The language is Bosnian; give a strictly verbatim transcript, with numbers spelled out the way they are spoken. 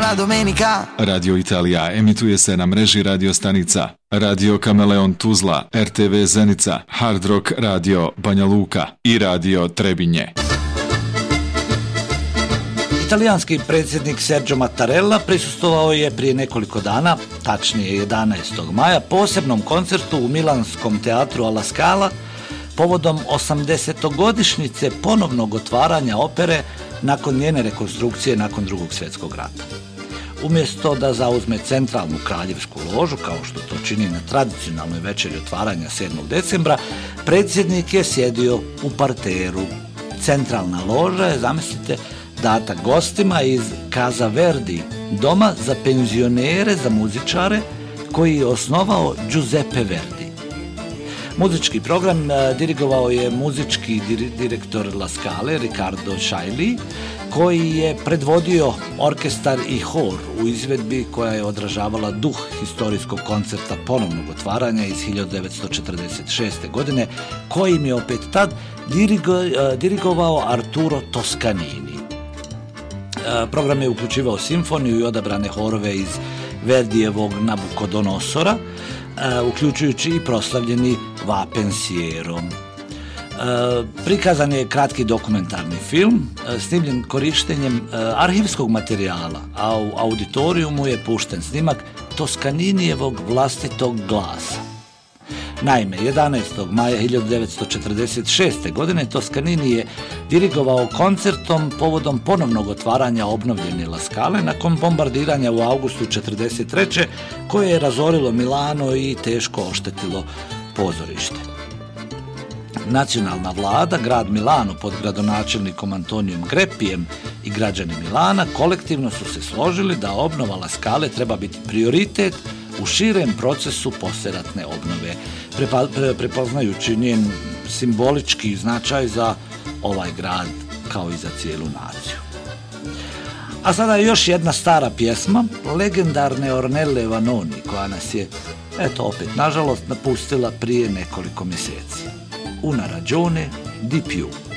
buona domenica. Radio Italija emituje se na mreži radio stanica Radio Kameleon Tuzla, R T V Zenica, Hard Rock Radio Banja Luka i Radio Trebinje. Italijanski predsjednik Sergio Mattarella prisustvovao je prije nekoliko dana, tačnije jedanaestog maja, posebnom koncertu u milanskom teatru Alla Scala povodom osamdesetogodišnjice ponovnog otvaranja opere nakon njene rekonstrukcije nakon drugog svjetskog rata. Umjesto da zauzme centralnu kraljevsku ložu, kao što to čini na tradicionalnoj večeri otvaranja sedmog decembra, predsjednik je sjedio u parteru. Centralna loža je, zamislite, data gostima iz Casa Verdi, doma za penzionere, za muzičare, koji je osnovao Giuseppe Verdi. Muzički program dirigovao je muzički direktor La Scale, Riccardo Chailly, koji je predvodio orkestar i hor u izvedbi koja je odražavala duh historijskog koncerta ponovnog otvaranja iz hiljadu devetsto četrdeset šeste. godine, kojim je opet tad dirigo, dirigovao Arturo Toscanini. Program je uključivao simfoniju i odabrane horove iz Verdijevog Nabucodonosora, uključujući i proslavljeni Va Pensiero. Prikazan je kratki dokumentarni film snimljen korištenjem arhivskog materijala, a u auditorijumu je pušten snimak Toscaninijevog vlastitog glasa. Naime, jedanaestog maja hiljadu devetsto četrdeset šeste. godine Toscanini je dirigovao koncertom povodom ponovnog otvaranja obnovljene La Scale nakon bombardiranja u augustu četrdeset treće. koje je razorilo Milano i teško oštetilo pozorište. Nacionalna vlada, grad Milano pod gradonačelnikom Antonijom Greppijem i građani Milana kolektivno su se složili da obnova La Scale treba biti prioritet u širem procesu poslijeratne obnove, prepa, pre, prepoznajući njen simbolički značaj za ovaj grad kao i za cijelu naciju. A sada je još jedna stara pjesma, legendarne Ornelle Vanoni, koja nas je, eto opet, nažalost, napustila prije nekoliko mjeseci. Una ragione di più.